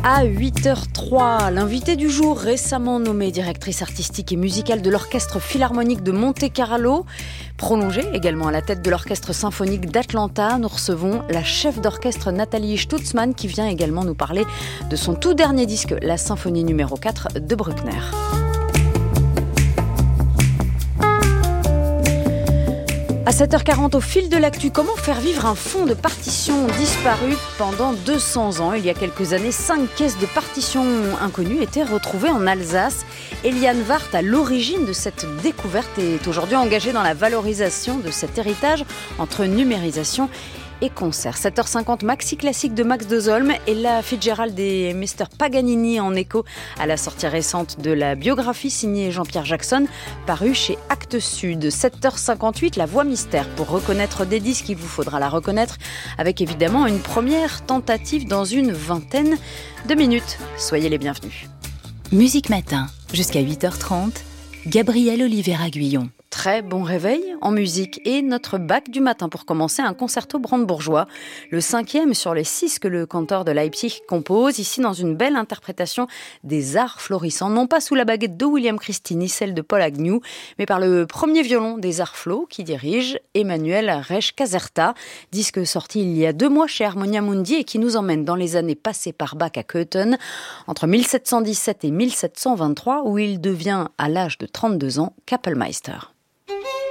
À 8h03, l'invitée du jour, récemment nommée directrice artistique et musicale de l'Orchestre Philharmonique de Monte-Carlo, prolongée également à la tête de l'Orchestre Symphonique d'Atlanta, nous recevons la chef d'orchestre Nathalie Stutzmann qui vient également nous parler de son tout dernier disque, la symphonie numéro 4 de Bruckner. À 7h40, au fil de l'actu, comment faire vivre un fonds de partitions disparu pendant 200 ans? Il y a quelques années, 5 caisses de partitions inconnues étaient retrouvées en Alsace. Eliane Wart, à l'origine de cette découverte, est aujourd'hui engagée dans la valorisation de cet héritage entre numérisation et concert. 7h50, maxi classique de Max Dezolm et la Fitzgerald et Mr Paganini en écho à la sortie récente de la biographie signée Jean-Pierre Jackson, parue chez Actes Sud. 7h58, la voix mystère pour reconnaître des disques, il vous faudra la reconnaître avec évidemment une première tentative dans une vingtaine de minutes. Soyez les bienvenus. Musique Matin, jusqu'à 8h30, Gabrielle Oliveira-Guyon. Très bon réveil en musique et notre bac du matin pour commencer, un concerto brandebourgeois, le 5e sur les 6 que le cantor de Leipzig compose, ici dans une belle interprétation des arts florissants, non pas sous la baguette de William Christie ni celle de Paul Agnew, mais par le premier violon des arts flo qui dirige Emmanuel Resch-Caserta, disque sorti il y a 2 mois chez Harmonia Mundi et qui nous emmène dans les années passées par Bach à Köthen, entre 1717 et 1723, où il devient, à l'âge de 32 ans, Kapellmeister.